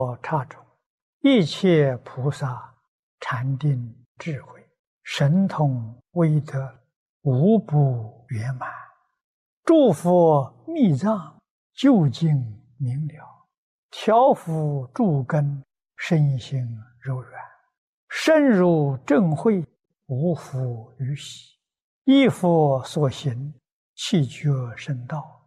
刹中，一切菩萨禅定智慧神通威德无不圆满，诸佛密藏究竟明了，调伏诸根身心柔软，深入正慧无复于喜，依佛所行，气觉深道，